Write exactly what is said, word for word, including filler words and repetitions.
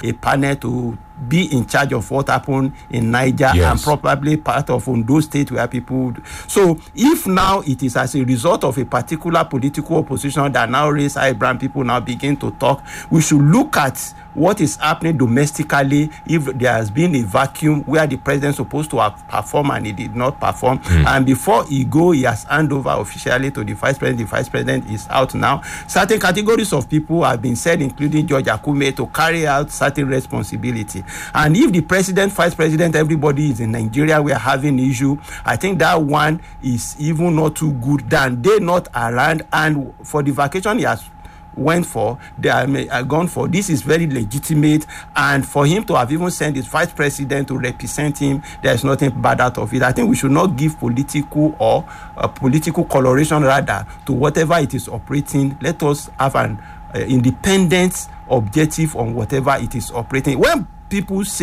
a panel to be in charge of what happened in Niger, yes, and probably part of Ondo State where people. So if now it is as a result of a particular political opposition that now raise eyebrow, people now begin to talk, we should look at what is happening domestically. If there has been a vacuum where the president is supposed to have performed and he did not perform, mm. and before he go, he has handed over officially to the vice president. The vice president is out now. Certain categories of people have been said, including George Akume, to carry out certain responsibility. And if the president, vice president, everybody is in Nigeria, we are having issue, I think that one is even not too good than they not around. And for the vacation he has went for, they are, are gone for, this is very legitimate. And for him to have even sent his vice president to represent him, there is nothing bad out of it. I think we should not give political or uh, political coloration rather to whatever it is operating. Let us have an uh, independent objective on whatever it is operating. When people say